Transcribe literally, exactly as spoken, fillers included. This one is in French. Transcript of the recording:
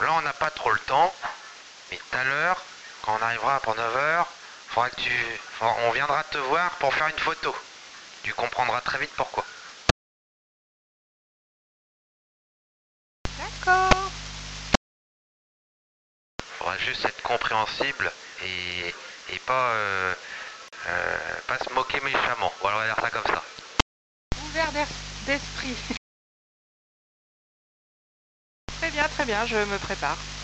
là, on n'a pas trop le temps, mais tout à l'heure, quand on arrivera pour neuf heures, faudra que tu... faudra- on viendra te voir pour faire une photo. Tu comprendras très vite pourquoi. D'accord. Faudra juste être compréhensible et, et pas, euh, euh, pas se moquer méchamment. Voilà, on va dire ça comme ça. Ouvert d'es- d'esprit. Très bien, très bien, je me prépare.